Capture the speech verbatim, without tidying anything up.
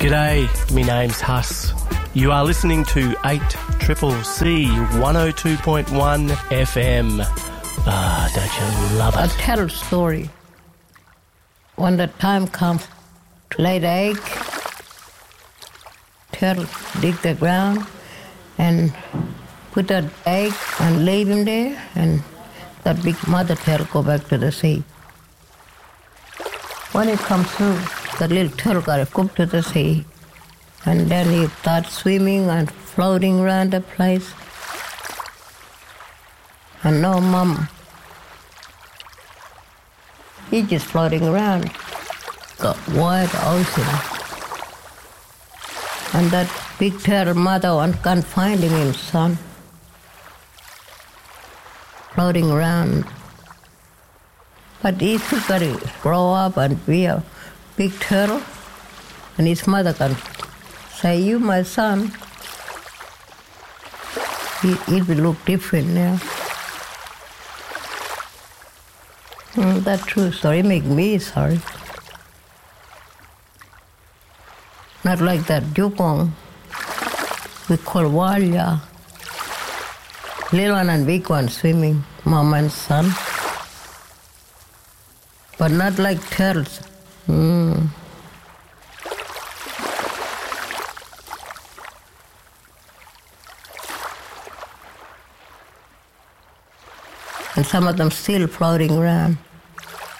G'day, me name's Huss. You are listening to eight Triple C one oh two point one F M. Ah, don't you love it? I'll tell a story. When the time comes to lay the egg, turtle dig the ground and put that egg and leave him there, and that big mother turtle go back to the sea. When it comes through, the little turtle got to go to the sea, and then he starts swimming and floating around the place. And no mom. He's just floating around the wide ocean. And that big turtle mother one can't find him, his son, floating around. But he still got to grow up and be a big turtle, and his mother can say, "You, my son." He, he will look different now. Mm, that's true story. Make me sorry. Not like that dugong we call Walya. Little one and big one swimming, mom and son. But not like turtles. Mm. And some of them still floating around.